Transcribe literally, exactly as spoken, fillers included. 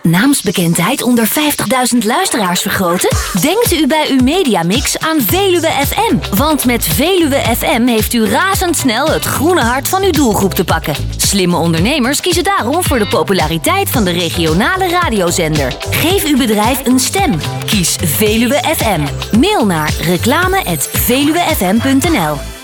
naamsbekendheid onder vijftigduizend luisteraars vergroten? Denkt u bij uw Mediamix aan Veluwe F M. Want met Veluwe F M heeft u razendsnel het groene hart van uw doelgroep te pakken. Slimme ondernemers kiezen daarom voor de populariteit van de regionale radiozender. Geef uw bedrijf een stem. Kies Veluwe F M. Mail naar reclame at veluwefm punt n l.